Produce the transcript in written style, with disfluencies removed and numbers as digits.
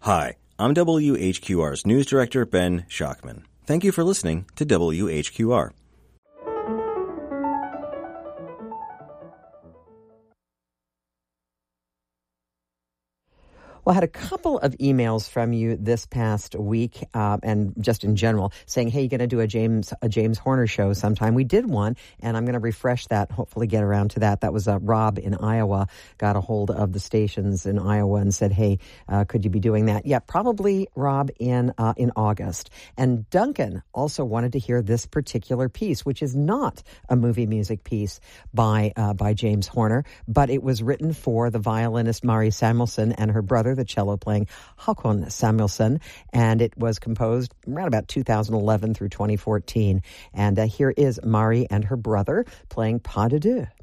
Hi, I'm WHQR's news director, Ben Schachman. Thank you for listening to WHQR. Well, I had a couple of emails from you this past week, and just in general, saying, hey, you're going to do a James Horner show sometime. We did one, and I'm going to refresh that, hopefully get around to that. That was Rob in Iowa, got a hold of the stations in Iowa and said, hey, could you be doing that? Yeah, probably, Rob, in August. And Duncan also wanted to hear this particular piece, which is not a movie music piece by James Horner, but it was written for the violinist Mari Samuelsson and her brother, the cello playing Håkon Samuelsson, and it was composed around about 2011 through 2014. And here is Mari and her brother playing Pas de Deux.